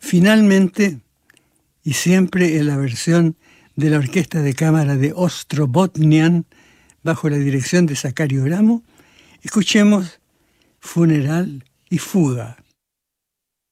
Finalmente, y siempre en la versión de la Orquesta de Cámara de Ostrobotnian, bajo la dirección de Zacario Gramo, escuchemos Funeral y Fuga.